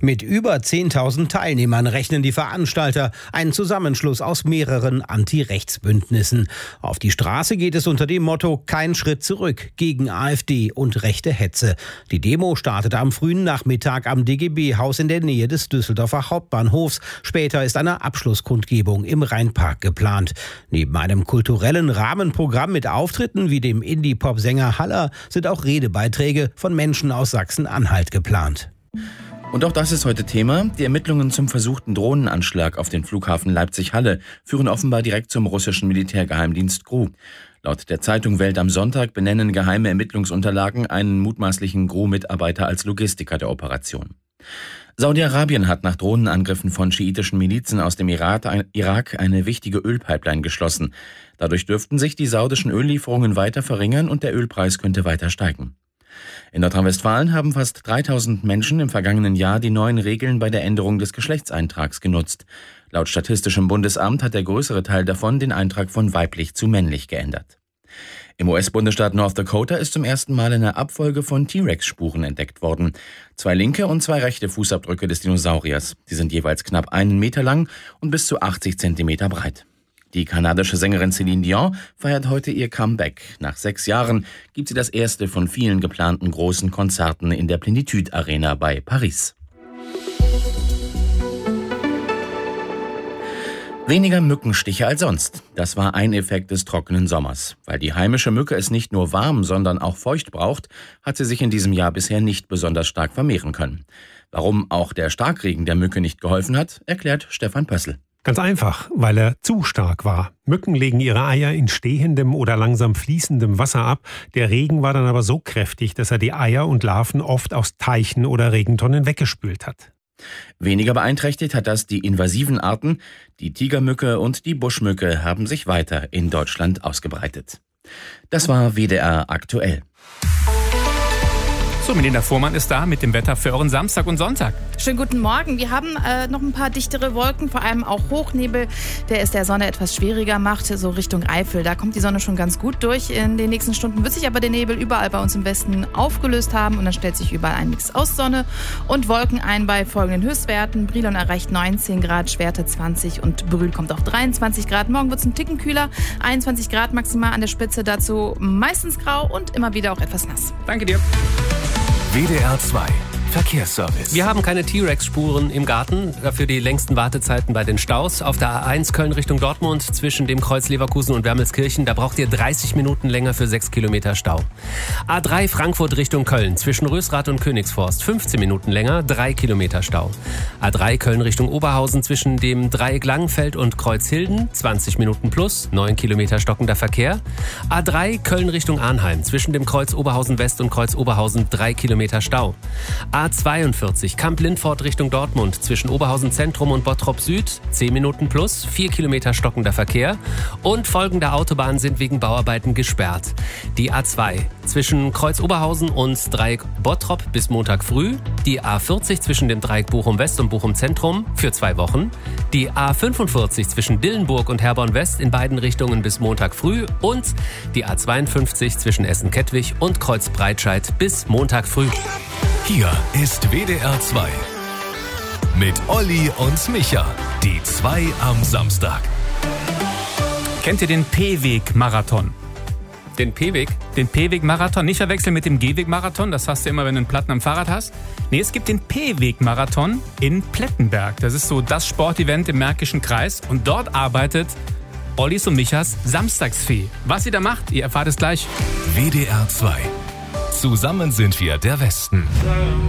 Mit über 10.000 Teilnehmern rechnen die Veranstalter, einen Zusammenschluss aus mehreren Anti-Rechts-Bündnissen. Auf die Straße geht es unter dem Motto "Kein Schritt zurück" gegen AfD und rechte Hetze. Die Demo startete am frühen Nachmittag am DGB-Haus in der Nähe des Düsseldorfer Hauptbahnhofs. Später ist eine Abschlusskundgebung im Rheinpark geplant. Neben einem kulturellen Rahmenprogramm mit Auftritten wie dem Indie-Pop-Sänger Haller sind auch Redebeiträge von Menschen aus Sachsen-Anhalt geplant. Und auch das ist heute Thema. Die Ermittlungen zum versuchten Drohnenanschlag auf den Flughafen Leipzig-Halle führen offenbar direkt zum russischen Militärgeheimdienst GRU. Laut der Zeitung Welt am Sonntag benennen geheime Ermittlungsunterlagen einen mutmaßlichen GRU-Mitarbeiter als Logistiker der Operation. Saudi-Arabien hat nach Drohnenangriffen von schiitischen Milizen aus dem Irak eine wichtige Ölpipeline geschlossen. Dadurch dürften sich die saudischen Öllieferungen weiter verringern und der Ölpreis könnte weiter steigen. In Nordrhein-Westfalen haben fast 3.000 Menschen im vergangenen Jahr die neuen Regeln bei der Änderung des Geschlechtseintrags genutzt. Laut Statistischem Bundesamt hat der größere Teil davon den Eintrag von weiblich zu männlich geändert. Im US-Bundesstaat North Dakota ist zum ersten Mal eine Abfolge von T-Rex-Spuren entdeckt worden. 2 linke und 2 rechte Fußabdrücke des Dinosauriers. Die sind jeweils knapp 1 Meter lang und bis zu 80 Zentimeter breit. Die kanadische Sängerin Celine Dion feiert heute ihr Comeback. Nach 6 Jahren gibt sie das erste von vielen geplanten großen Konzerten in der Plenitude Arena bei Paris. Weniger Mückenstiche als sonst. Das war ein Effekt des trockenen Sommers. Weil die heimische Mücke es nicht nur warm, sondern auch feucht braucht, hat sie sich in diesem Jahr bisher nicht besonders stark vermehren können. Warum auch der Starkregen der Mücke nicht geholfen hat, erklärt Stefan Pössl. Ganz einfach, weil er zu stark war. Mücken legen ihre Eier in stehendem oder langsam fließendem Wasser ab. Der Regen war dann aber so kräftig, dass er die Eier und Larven oft aus Teichen oder Regentonnen weggespült hat. Weniger beeinträchtigt hat das die invasiven Arten. Die Tigermücke und die Buschmücke haben sich weiter in Deutschland ausgebreitet. Das war WDR aktuell. So, Melina Fuhrmann ist da mit dem Wetter für euren Samstag und Sonntag. Schönen guten Morgen. Wir haben noch ein paar dichtere Wolken, vor allem auch Hochnebel, der es der Sonne etwas schwieriger macht, so Richtung Eifel. Da kommt die Sonne schon ganz gut durch. In den nächsten Stunden wird sich aber der Nebel überall bei uns im Westen aufgelöst haben und dann stellt sich überall ein Mix aus Sonne und Wolken ein bei folgenden Höchstwerten. Brilon erreicht 19 Grad, Schwerte 20 und Brühl kommt auch 23 Grad. Morgen wird es ein Ticken kühler, 21 Grad maximal an der Spitze, dazu meistens grau und immer wieder auch etwas nass. Danke dir. WDR 2 Verkehrsservice. Wir haben keine T-Rex-Spuren im Garten, dafür die längsten Wartezeiten bei den Staus. Auf der A1 Köln Richtung Dortmund zwischen dem Kreuz Leverkusen und Wermelskirchen, da braucht ihr 30 Minuten länger für 6 Kilometer Stau. A3 Frankfurt Richtung Köln zwischen Rösrath und Königsforst 15 Minuten länger, 3 Kilometer Stau. A3 Köln Richtung Oberhausen zwischen dem Dreieck Langenfeld und Kreuzhilden 20 Minuten plus, 9 Kilometer stockender Verkehr. A3 Köln Richtung Arnheim zwischen dem Kreuz Oberhausen West und Kreuz Oberhausen 3 Kilometer Stau. A42 Kamp-Lindfort Richtung Dortmund zwischen Oberhausen Zentrum und Bottrop Süd 10 Minuten plus, 4 Kilometer stockender Verkehr und folgende Autobahnen sind wegen Bauarbeiten gesperrt. Die A2 zwischen Kreuz Oberhausen und Dreieck Bottrop bis Montag früh, die A40 zwischen dem Dreieck Bochum West und Bochum Zentrum für 2 Wochen, die A45 zwischen Dillenburg und Herborn West in beiden Richtungen bis Montag früh und die A52 zwischen Essen-Kettwig und Kreuz Breitscheid bis Montag früh. Hier ist WDR 2 mit Olli und Micha, die 2 am Samstag. Kennt ihr den P-Weg-Marathon? Den P-Weg? Den P-Weg-Marathon. Nicht verwechseln mit dem Gehweg-Marathon. Das hast du immer, wenn du einen Platten am Fahrrad hast. Nee, es gibt den P-Weg-Marathon in Plettenberg. Das ist so das Sportevent im Märkischen Kreis. Und dort arbeitet Ollis und Michas Samstagsfee. Was sie da macht, ihr erfahrt es gleich. WDR 2. Zusammen sind wir der Westen.